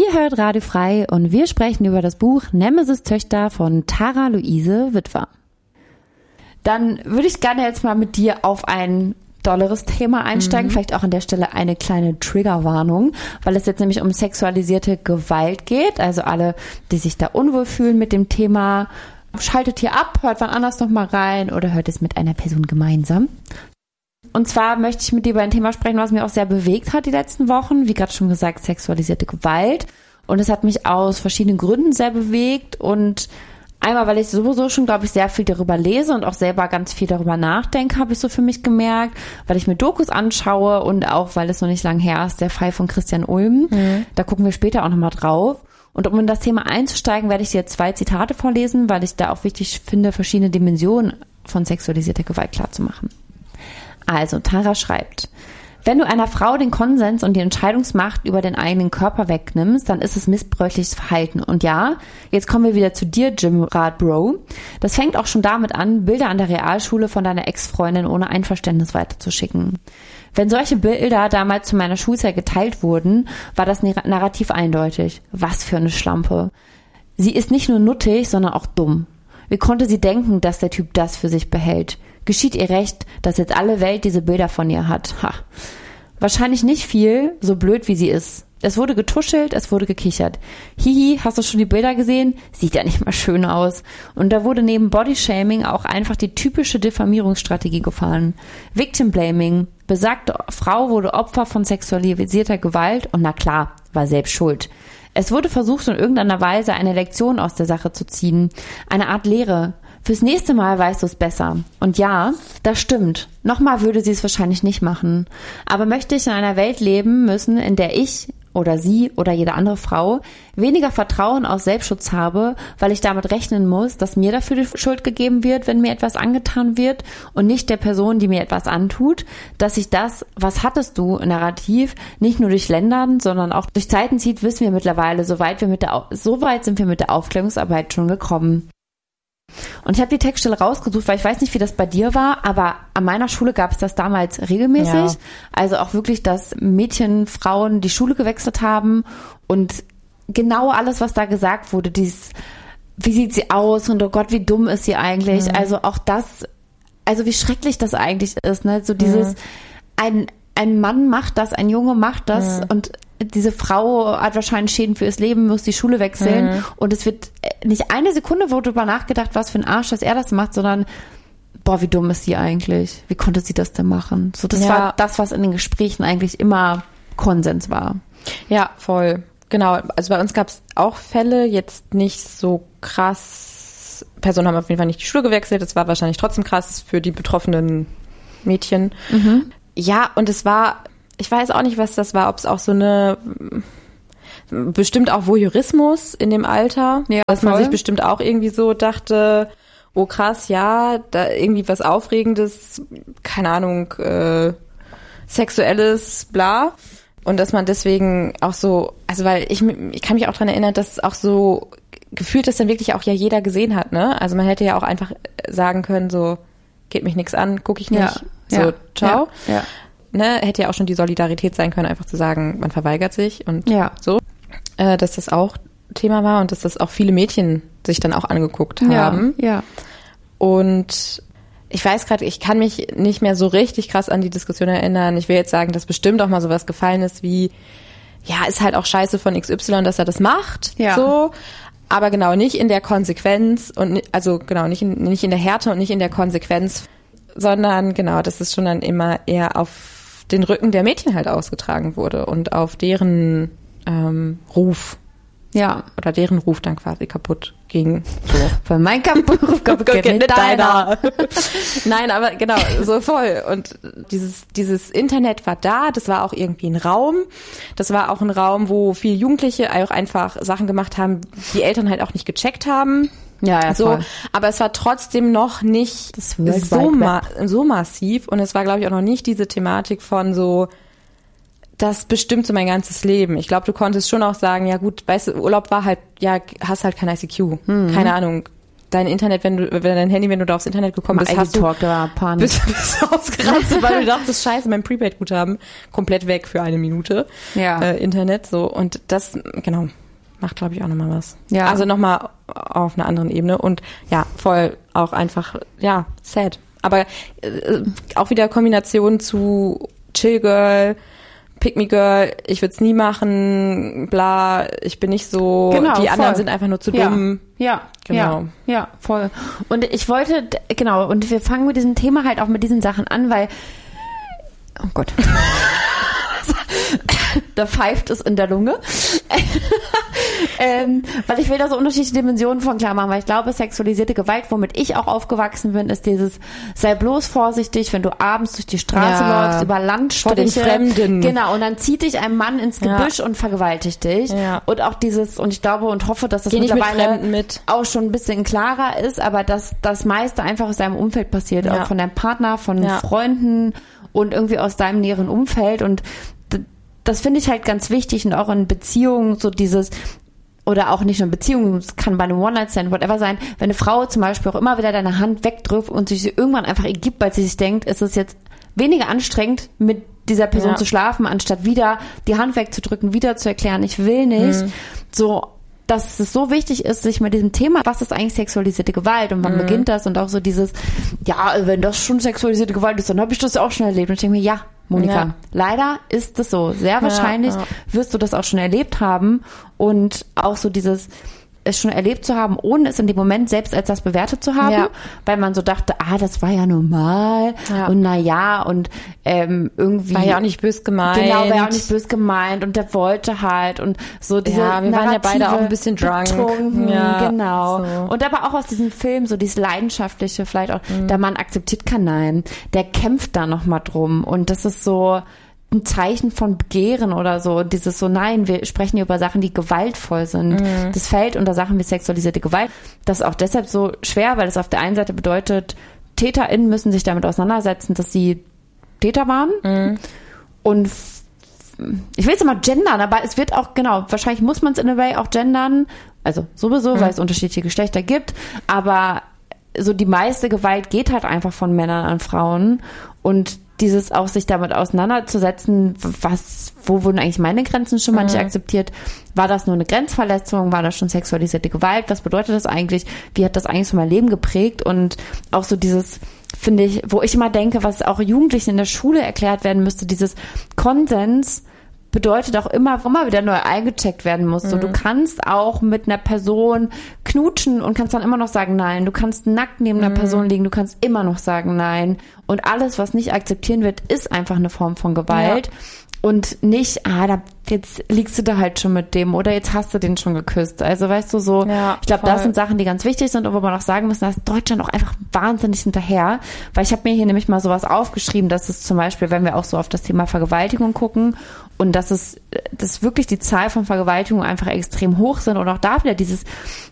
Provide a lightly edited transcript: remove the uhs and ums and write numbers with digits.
Ihr hört Radio Frei und wir sprechen über das Buch Nemesis Töchter von Tara Luise Witwer. Dann würde ich gerne jetzt mal mit dir auf ein dolleres Thema einsteigen, vielleicht auch an der Stelle eine kleine Triggerwarnung, weil es jetzt nämlich um sexualisierte Gewalt geht. Also alle, die sich da unwohl fühlen mit dem Thema, schaltet hier ab, hört wann anders nochmal rein oder hört es mit einer Person gemeinsam. Und zwar möchte ich mit dir über ein Thema sprechen, was mir auch sehr bewegt hat die letzten Wochen. Wie gerade schon gesagt, sexualisierte Gewalt. Und es hat mich aus verschiedenen Gründen sehr bewegt. Und einmal, weil ich sowieso schon, glaube ich, sehr viel darüber lese und auch selber ganz viel darüber nachdenke, habe ich so für mich gemerkt, weil ich mir Dokus anschaue und auch, weil es noch nicht lang her ist, der Fall von Christian Ulm. Da gucken wir später auch nochmal drauf. Und um in das Thema einzusteigen, werde ich dir 2 Zitate vorlesen, weil ich da auch wichtig finde, verschiedene Dimensionen von sexualisierter Gewalt klarzumachen. Also, Tara schreibt: Wenn du einer Frau den Konsens und die Entscheidungsmacht über den eigenen Körper wegnimmst, dann ist es missbräuchliches Verhalten. Und ja, jetzt kommen wir wieder zu dir, Jim Bro. Das fängt auch schon damit an, Bilder an der Realschule von deiner Ex-Freundin ohne Einverständnis weiterzuschicken. Wenn solche Bilder damals zu meiner Schulzeit geteilt wurden, war das Narrativ eindeutig. Was für eine Schlampe. Sie ist nicht nur nuttig, sondern auch dumm. Wie konnte sie denken, dass der Typ das für sich behält? Geschieht ihr recht, dass jetzt alle Welt diese Bilder von ihr hat? Ha. Wahrscheinlich nicht viel, so blöd wie sie ist. Es wurde getuschelt, es wurde gekichert. Hihi, hast du schon die Bilder gesehen? Sieht ja nicht mal schön aus. Und da wurde neben Bodyshaming auch einfach die typische Diffamierungsstrategie gefahren. Victim Blaming. Besagte Frau wurde Opfer von sexualisierter Gewalt und na klar, war selbst schuld. Es wurde versucht, in irgendeiner Weise eine Lektion aus der Sache zu ziehen. Eine Art Lehre. Fürs nächste Mal weißt du es besser. Und ja, das stimmt. Nochmal würde sie es wahrscheinlich nicht machen. Aber möchte ich in einer Welt leben müssen, in der ich oder sie oder jede andere Frau weniger Vertrauen aus Selbstschutz habe, weil ich damit rechnen muss, dass mir dafür die Schuld gegeben wird, wenn mir etwas angetan wird und nicht der Person, die mir etwas antut, dass sich das, was hattest du, Narrativ nicht nur durch Ländern, sondern auch durch Zeiten zieht, wissen wir mittlerweile, so weit sind wir mit der Aufklärungsarbeit schon gekommen. Und ich habe die Textstelle rausgesucht, weil ich weiß nicht, wie das bei dir war, aber an meiner Schule gab es das damals regelmäßig. Ja. Also auch wirklich, dass Mädchen, Frauen die Schule gewechselt haben und genau alles, was da gesagt wurde, dieses, wie sieht sie aus und oh Gott, wie dumm ist sie eigentlich? Also auch das, also wie schrecklich das eigentlich ist, ne? So dieses, ein Mann macht das, ein Junge macht das und diese Frau hat wahrscheinlich Schäden für ihr Leben, muss die Schule wechseln und es wird nicht eine Sekunde wurde darüber nachgedacht, was für ein Arsch, dass er das macht, sondern boah, wie dumm ist sie eigentlich? Wie konnte sie das denn machen? So, das war das, was in den Gesprächen eigentlich immer Konsens war. Ja, voll. Genau. Also bei uns gab es auch Fälle, jetzt nicht so krass. Personen haben auf jeden Fall nicht die Schule gewechselt. Das war wahrscheinlich trotzdem krass für die betroffenen Mädchen. Ja, und es war, ich weiß auch nicht, was das war, ob es auch so eine, bestimmt auch Voyeurismus in dem Alter, ja, dass man sich bestimmt auch irgendwie so dachte, oh krass, ja, da irgendwie was Aufregendes, keine Ahnung, Sexuelles, bla. Und dass man deswegen auch so, also weil ich kann mich auch dran erinnern, dass es auch so gefühlt das dann wirklich auch ja jeder gesehen hat, ne? Also man hätte ja auch einfach sagen können, so, geht mich nichts an, gucke ich nicht, so, ciao. Ja. Ne, hätte ja auch schon die Solidarität sein können, einfach zu sagen, man verweigert sich und so, dass das auch Thema war und dass das auch viele Mädchen sich dann auch angeguckt haben. Ja. Und ich weiß gerade, ich kann mich nicht mehr so richtig krass an die Diskussion erinnern. Ich will jetzt sagen, dass bestimmt auch mal sowas gefallen ist wie, ja, ist halt auch scheiße von XY, dass er das macht, so. Aber genau, nicht in der Konsequenz und also genau, nicht in der Härte und nicht in der Konsequenz, sondern genau, dass es schon dann immer eher auf den Rücken der Mädchen halt ausgetragen wurde und auf deren Ruf. Ja. Oder deren Ruf dann quasi kaputt ging. So. Weil mein Ruf kaputt geht nicht deiner. Nein, aber genau, so voll. Und dieses Internet war da, das war auch irgendwie ein Raum. Das war auch ein Raum, wo viele Jugendliche auch einfach Sachen gemacht haben, die Eltern halt auch nicht gecheckt haben. Ja, so. Voll. Aber es war trotzdem noch nicht so massiv. Und es war, glaube ich, auch noch nicht diese Thematik von so, das bestimmt so mein ganzes Leben. Ich glaube, du konntest schon auch sagen, ja gut, weißt du, Urlaub war halt, ja, hast halt kein ICQ. Keine Ahnung. dein Internet, wenn dein Handy, wenn du da aufs Internet gekommen bist, hast du bist ausgerastet, weil du dachtest, scheiße, mein Prepaid-Guthaben komplett weg für 1 Minute. Ja. Internet, so. Und das, genau, macht, glaube ich, auch nochmal was. Ja. Also nochmal auf einer anderen Ebene und ja, voll auch einfach, ja, sad. Aber auch wieder Kombination zu Chill Girl, Pick Me Girl, ich würde es nie machen, bla, ich bin nicht so, genau, die anderen sind einfach nur zu dumm. Ja, genau. Ja, voll. Und ich wollte, genau, und wir fangen mit diesem Thema halt auch mit diesen Sachen an, weil, oh Gott. Da pfeift es in der Lunge. Weil ich will da so unterschiedliche Dimensionen von klar machen, weil ich glaube, sexualisierte Gewalt, womit ich auch aufgewachsen bin, ist dieses, sei bloß vorsichtig, wenn du abends durch die Straße läufst, über Landstriche. Vor den Fremden. Genau, und dann zieht dich ein Mann ins Gebüsch und vergewaltigt dich. Ja. Und auch dieses, und ich glaube und hoffe, dass das mittlerweile auch schon ein bisschen klarer ist, aber dass das meiste einfach aus deinem Umfeld passiert, auch von deinem Partner, von Freunden und irgendwie aus deinem näheren Umfeld. Und das finde ich halt ganz wichtig und auch in Beziehungen so dieses, oder auch nicht nur in Beziehungen, es kann bei einem One-Night-Stand, whatever sein, wenn eine Frau zum Beispiel auch immer wieder deine Hand wegdrückt und sich irgendwann einfach ergibt, weil sie sich denkt, ist es jetzt weniger anstrengend, mit dieser Person zu schlafen, anstatt wieder die Hand wegzudrücken, wieder zu erklären, ich will nicht, so, dass es so wichtig ist, sich mit diesem Thema, was ist eigentlich sexualisierte Gewalt und wann beginnt das und auch so dieses, ja, wenn das schon sexualisierte Gewalt ist, dann habe ich das ja auch schon erlebt und ich denke mir, ja, Monika, leider ist es so. Sehr wahrscheinlich wirst du das auch schon erlebt haben und auch so dieses, es schon erlebt zu haben, ohne es in dem Moment selbst als das bewertet zu haben, weil man so dachte, das war ja normal und und irgendwie... War ja auch nicht böse gemeint. Genau, war ja auch nicht böse gemeint und der wollte halt und so diese wir waren ja beide auch ein bisschen betrunken, genau. So. Und aber auch aus diesem Film, so dieses Leidenschaftliche, vielleicht auch, der Mann akzeptiert kein Nein, der kämpft da nochmal drum und das ist so ein Zeichen von Begehren oder so, dieses so, nein, wir sprechen hier über Sachen, die gewaltvoll sind. Das fällt unter Sachen wie sexualisierte Gewalt. Das ist auch deshalb so schwer, weil es auf der einen Seite bedeutet, TäterInnen müssen sich damit auseinandersetzen, dass sie Täter waren. Und ich will jetzt mal gendern, aber es wird auch, genau, wahrscheinlich muss man es in a way auch gendern, also sowieso, weil es unterschiedliche Geschlechter gibt, aber so die meiste Gewalt geht halt einfach von Männern an Frauen und dieses auch sich damit auseinanderzusetzen, wo wurden eigentlich meine Grenzen schon mal nicht akzeptiert? War das nur eine Grenzverletzung? War das schon sexualisierte Gewalt? Was bedeutet das eigentlich? Wie hat das eigentlich so mein Leben geprägt? Und auch so dieses, finde ich, wo ich immer denke, was auch Jugendlichen in der Schule erklärt werden müsste, dieses Konsens bedeutet auch immer wieder neu eingecheckt werden muss. So, du kannst auch mit einer Person knutschen und kannst dann immer noch sagen nein. Du kannst nackt neben einer Person liegen, du kannst immer noch sagen nein. Und alles, was nicht akzeptieren wird, ist einfach eine Form von Gewalt. Ja. Und nicht, jetzt liegst du da halt schon mit dem oder jetzt hast du den schon geküsst. Also weißt du so, ich glaube, das sind Sachen, die ganz wichtig sind und wo man auch sagen muss, da ist Deutschland auch einfach wahnsinnig hinterher. Weil ich habe mir hier nämlich mal sowas aufgeschrieben, dass es zum Beispiel, wenn wir auch so auf das Thema Vergewaltigung gucken und dass wirklich die Zahl von Vergewaltigungen einfach extrem hoch sind und auch da wieder dieses,